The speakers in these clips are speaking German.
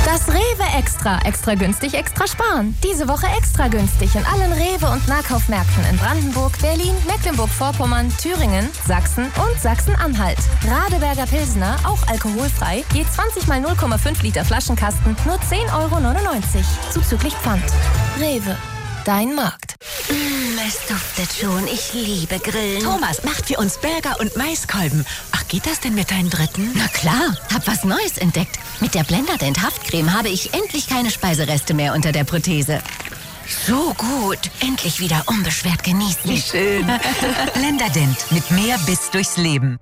Das Rewe Extra. Extra günstig, extra sparen. Diese Woche extra günstig in allen Rewe- und Nahkaufmärkten in Brandenburg, Berlin, Mecklenburg-Vorpommern, Thüringen, Sachsen und Sachsen-Anhalt. Radeberger Pilsner, auch alkoholfrei, je 20 mal 0,5 Liter Flaschenkasten, nur 10,99 €. Zuzüglich Pfand. Rewe. Dein Markt. Es duftet schon. Ich liebe Grillen. Thomas macht für uns Burger und Maiskolben. Ach, geht das denn mit deinen Dritten? Na klar, hab was Neues entdeckt. Mit der Blenderdent Haftcreme habe ich endlich keine Speisereste mehr unter der Prothese. So gut. Endlich wieder unbeschwert genießen. Wie schön. Blenderdent mit mehr Biss durchs Leben.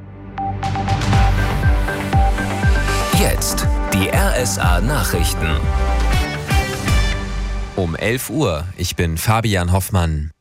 Jetzt die RSA Nachrichten. Um 11 Uhr, ich bin Fabian Hoffmann.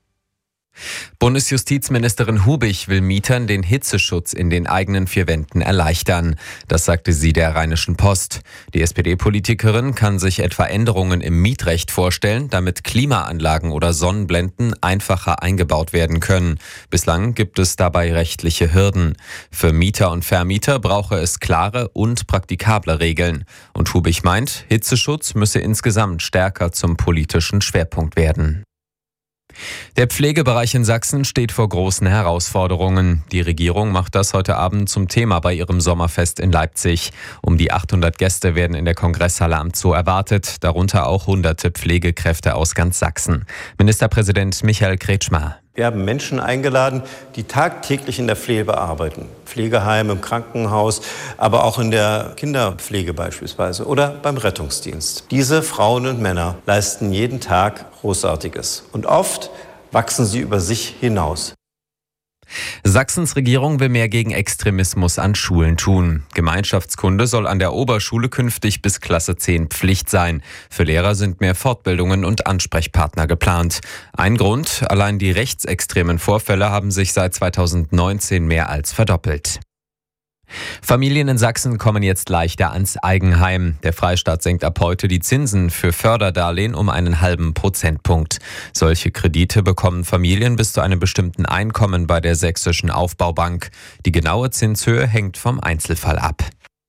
Bundesjustizministerin Hubich will Mietern den Hitzeschutz in den eigenen vier Wänden erleichtern. Das sagte sie der Rheinischen Post. Die SPD-Politikerin kann sich etwa Änderungen im Mietrecht vorstellen, damit Klimaanlagen oder Sonnenblenden einfacher eingebaut werden können. Bislang gibt es dabei rechtliche Hürden. Für Mieter und Vermieter brauche es klare und praktikable Regeln. Und Hubich meint, Hitzeschutz müsse insgesamt stärker zum politischen Schwerpunkt werden. Der Pflegebereich in Sachsen steht vor großen Herausforderungen. Die Regierung macht das heute Abend zum Thema bei ihrem Sommerfest in Leipzig. Um die 800 Gäste werden in der Kongresshalle am Zoo erwartet, darunter auch hunderte Pflegekräfte aus ganz Sachsen. Ministerpräsident Michael Kretschmer. Wir haben Menschen eingeladen, die tagtäglich in der Pflege arbeiten. Pflegeheim, im Krankenhaus, aber auch in der Kinderpflege beispielsweise oder beim Rettungsdienst. Diese Frauen und Männer leisten jeden Tag Großartiges. Und oft wachsen sie über sich hinaus. Sachsens Regierung will mehr gegen Extremismus an Schulen tun. Gemeinschaftskunde soll an der Oberschule künftig bis Klasse 10 Pflicht sein. Für Lehrer sind mehr Fortbildungen und Ansprechpartner geplant. Ein Grund, allein die rechtsextremen Vorfälle haben sich seit 2019 mehr als verdoppelt. Familien in Sachsen kommen jetzt leichter ans Eigenheim. Der Freistaat senkt ab heute die Zinsen für Förderdarlehen um einen halben Prozentpunkt. Solche Kredite bekommen Familien bis zu einem bestimmten Einkommen bei der Sächsischen Aufbaubank. Die genaue Zinshöhe hängt vom Einzelfall ab.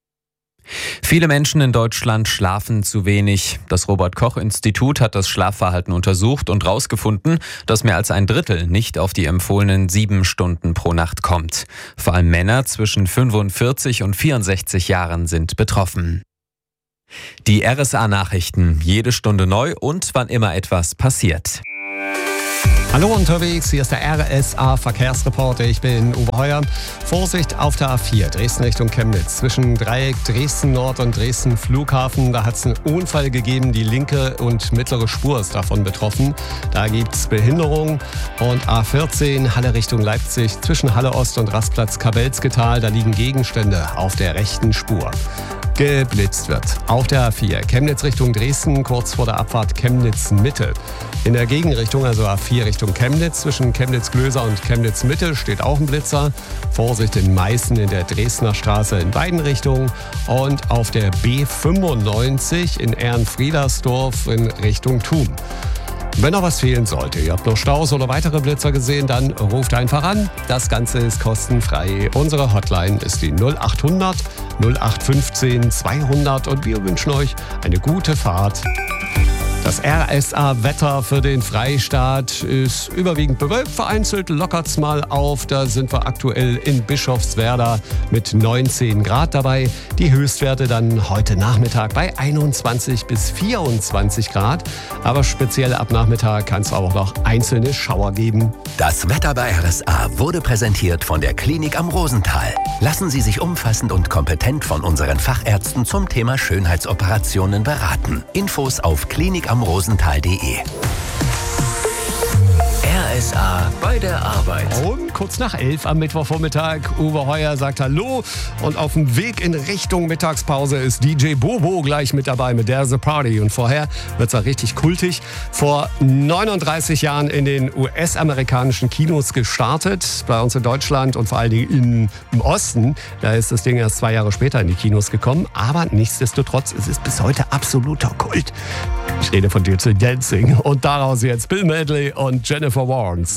Viele Menschen in Deutschland schlafen zu wenig. Das Robert-Koch-Institut hat das Schlafverhalten untersucht und herausgefunden, dass mehr als ein Drittel nicht auf die empfohlenen 7 Stunden pro Nacht kommt. Vor allem Männer zwischen 45 und 64 Jahren sind betroffen. Die RSA-Nachrichten, jede Stunde neu und wann immer etwas passiert. Hallo unterwegs, hier ist der RSA-Verkehrsreporter. Ich bin Uwe Heuer. Vorsicht auf der A4, Dresden Richtung Chemnitz. Zwischen Dreieck Dresden Nord und Dresden Flughafen, da hat es einen Unfall gegeben. Die linke und mittlere Spur ist davon betroffen. Da gibt es Behinderung. Und A14, Halle Richtung Leipzig. Zwischen Halle Ost und Rastplatz Kabelzgetal, da liegen Gegenstände auf der rechten Spur. Geblitzt wird. Auf der A4 Chemnitz Richtung Dresden, kurz vor der Abfahrt Chemnitz Mitte. In der Gegenrichtung, also A4 Richtung Chemnitz, zwischen Chemnitz-Glöser und Chemnitz Mitte steht auch ein Blitzer. Vorsicht in Meißen in der Dresdner Straße in beiden Richtungen. Und auf der B95 in Ehrenfriedersdorf in Richtung Thun. Wenn noch was fehlen sollte, ihr habt noch Staus oder weitere Blitzer gesehen, dann ruft einfach an. Das Ganze ist kostenfrei. Unsere Hotline ist die 0800 0815 200 und wir wünschen euch eine gute Fahrt. Das RSA-Wetter für den Freistaat ist überwiegend bewölkt. Vereinzelt lockert's mal auf. Da sind wir aktuell in Bischofswerda mit 19 Grad dabei. Die Höchstwerte dann heute Nachmittag bei 21 bis 24 Grad. Aber speziell ab Nachmittag kann es auch noch einzelne Schauer geben. Das Wetter bei RSA wurde präsentiert von der Klinik am Rosental. Lassen Sie sich umfassend und kompetent von unseren Fachärzten zum Thema Schönheitsoperationen beraten. Infos auf klinikamrosental.de. RSA bei der Arbeit. Und kurz nach 11 am Mittwochvormittag, Uwe Heuer sagt Hallo. Und auf dem Weg in Richtung Mittagspause ist DJ Bobo gleich mit dabei mit There's a Party. Und vorher wird es auch richtig kultig. Vor 39 Jahren in den US-amerikanischen Kinos gestartet. Bei uns in Deutschland und vor allen Dingen im Osten. Da ist das Ding erst 2 Jahre später in die Kinos gekommen. Aber nichtsdestotrotz ist es bis heute absoluter Kult. Ich rede von Dirty Dancing. Und daraus jetzt Bill Medley und Jennifer Warnes.